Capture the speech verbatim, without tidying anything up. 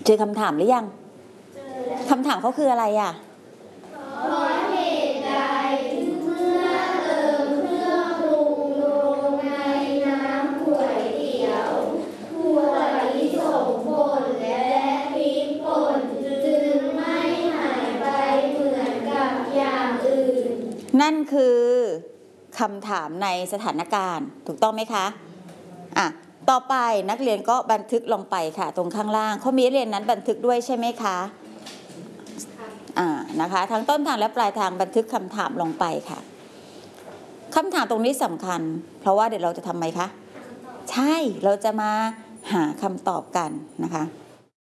เจอคำถามหรือยังคำถามเขาคืออะไรอ่ะเพราะเหตุใดเมื่อเติมเครื่องปรุงลงในน้ำก๋วยเตี๋ยวถั่วลิสงป่นและพริกป่นจึงไม่หายไปเหมือนกับอย่างอื่นนั่นคือคำถามในสถานการณ์ถูกต้องไหมคะอ่ะต่อไปนักเรียนก็บันทึกลงไปค่ะตรงข้างล่างเขามีเรียนนั้นบันทึกด้วยใช่ไหมคะอ่านะคะทั้งต้นทางและปลายทางบันทึกคำถามลงไปค่ะคำถามตรงนี้สำคัญเพราะว่าเดี๋ยวเราจะทำไมคะใช่เราจะมาหาคำตอบกันนะคะ